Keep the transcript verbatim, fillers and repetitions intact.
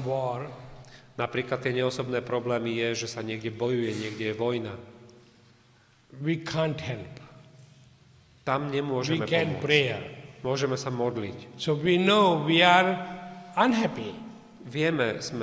some war, napríklad tie neosobné problémy je, že sa niekde bojuje, niekde je vojna. we can't help. Tam We nemôžeme can pomôcť. pray. Môžeme sa modliť. So we know we are unhappy. Vieme, sme